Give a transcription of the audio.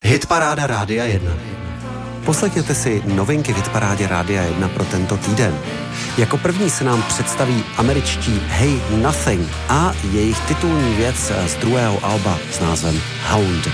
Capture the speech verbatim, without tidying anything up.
Hitparáda Rádia jedna. Poslechněte si novinky v Hitparádě Rádia jedna pro tento týden. Jako první se nám představí američtí Hey Nothing a jejich titulní věc z druhého alba s názvem Hound.